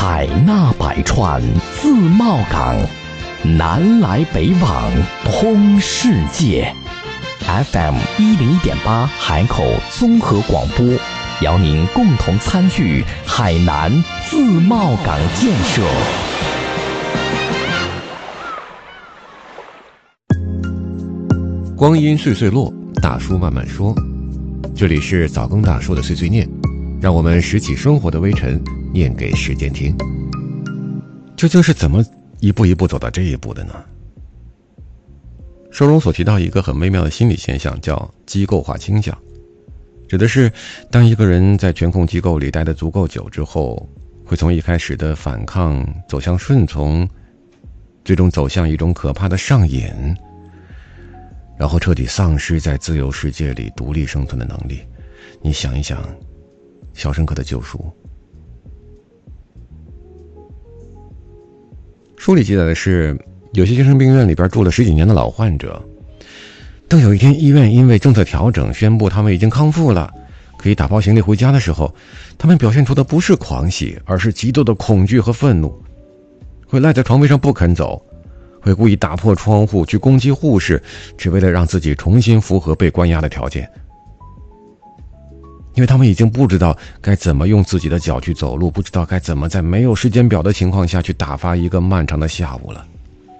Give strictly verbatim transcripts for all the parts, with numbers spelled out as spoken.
海纳百川，自贸港，南来北往，通世界。F M 一零一点八海口综合广播，邀您共同参与海南自贸港建设。 光阴岁岁落，大叔慢慢说。这里是早更大叔的碎碎念，让我们拾起生活的微尘，念给时间听。究竟是怎么一步一步走到这一步的呢？书中所提到一个很微妙的心理现象，叫机构化倾向，指的是当一个人在权控机构里待得足够久之后，会从一开始的反抗走向顺从，最终走向一种可怕的上瘾，然后彻底丧失在自由世界里独立生存的能力。你想一想，肖申克的救赎。书里记载的是，有些精神病院里边住了十几年的老患者，当有一天医院因为政策调整宣布他们已经康复了，可以打包行李回家的时候，他们表现出的不是狂喜，而是极度的恐惧和愤怒，会赖在床位上不肯走，会故意打破窗户去攻击护士，只为了让自己重新符合被关押的条件。因为他们已经不知道该怎么用自己的脚去走路，不知道该怎么在没有时间表的情况下去打发一个漫长的下午了。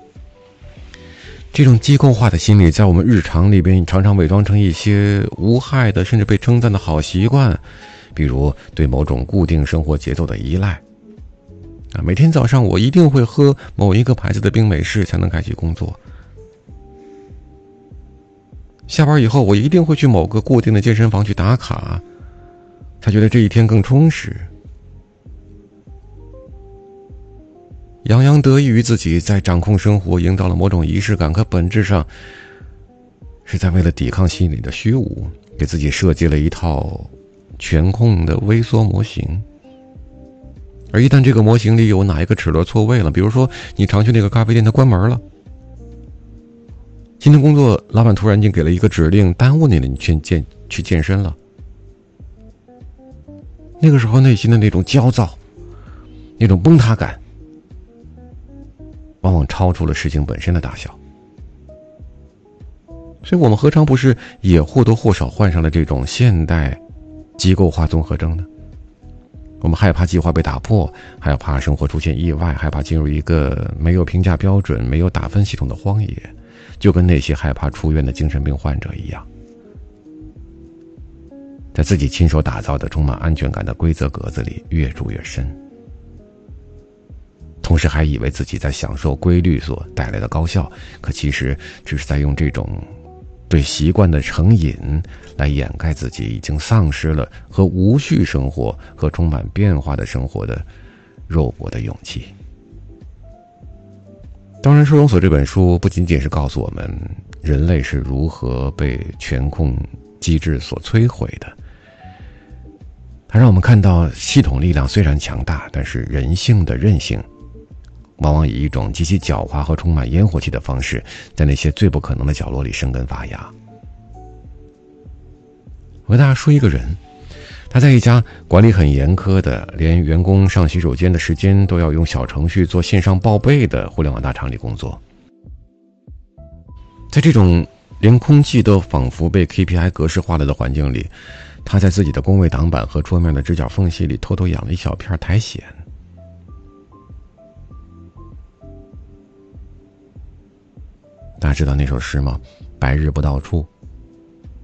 这种机构化的心理在我们日常里边常常伪装成一些无害的甚至被称赞的好习惯，比如对某种固定生活节奏的依赖。啊，每天早上我一定会喝某一个牌子的冰美式才能开启工作。下班以后我一定会去某个固定的健身房去打卡，才觉得这一天更充实。洋洋得意于自己在掌控生活，营造了某种仪式感，可本质上是在为了抵抗心理的虚无，给自己设计了一套全控的微缩模型。而一旦这个模型里有哪一个齿轮错位了，比如说你常去那个咖啡店它关门了，今天工作老板突然间给了一个指令，耽误你了，你去健去健身了，那个时候内心的那种焦躁，那种崩塌感，往往超出了事情本身的大小。所以我们何尝不是也或多或少患上了这种现代机构化综合征呢？我们害怕计划被打破，害怕生活出现意外，害怕进入一个没有评价标准、没有打分系统的荒野，就跟那些害怕出院的精神病患者一样，在自己亲手打造的充满安全感的规则格子里越住越深，同时还以为自己在享受规律所带来的高效，可其实只是在用这种对习惯的成瘾来掩盖自己已经丧失了和无序生活和充满变化的生活的肉搏的勇气。当然，收容所这本书不仅仅是告诉我们人类是如何被权控机制所摧毁的，它让我们看到系统力量虽然强大，但是人性的韧性往往以一种极其狡猾和充满烟火气的方式，在那些最不可能的角落里生根发芽。我给大家说一个人，他在一家管理很严苛的，连员工上洗手间的时间都要用小程序做线上报备的互联网大厂里工作。在这种连空气都仿佛被 K P I 格式化了的环境里，他在自己的工位挡板和桌面的直角缝隙里偷偷养了一小片苔藓。大家知道那首诗吗？白日不到处，